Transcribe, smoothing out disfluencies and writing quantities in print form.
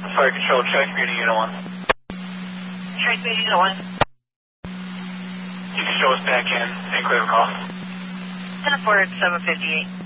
Fire Control, check meeting Unit 1. Track meeting Unit 1. You can show us back in and clear the call. 10-4 at 758.